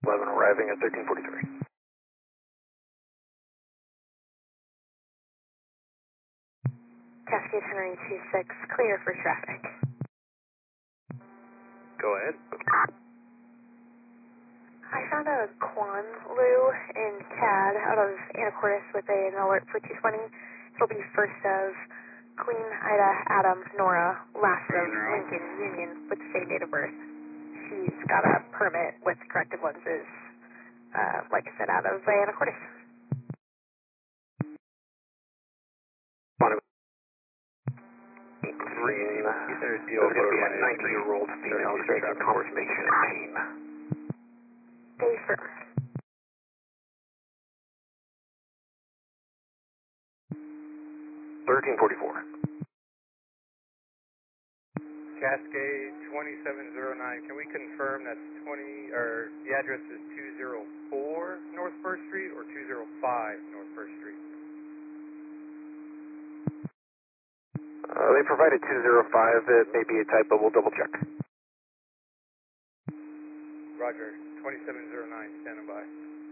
11 arriving at 1343. Cascade Henry 26, clear for traffic. Go ahead. I found a Quan Lu in CAD out of Anacortes with an alert for 220. It'll be first of Queen Ida Adam Nora, last of Lincoln Union with the same date of birth. She's got a permit with corrective lenses, like I said, out of Anacortes. Green, there's going to be a 90-year-old female experiencing constipation and pain. Stay firm. 1344. Cascade 2709, can we confirm that's the address is 204 North First Street or 205 North First Street? They provided 205. It may be a typo. We'll double check. Roger, 2709, standing by.